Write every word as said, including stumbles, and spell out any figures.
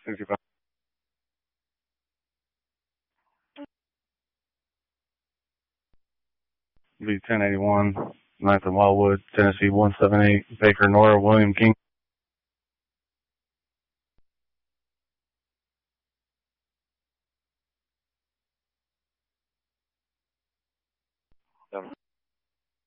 sixty-five. B ten eighty-one, ninth and Wildwood, Tennessee one seven eight, Baker Nora, William King. Um,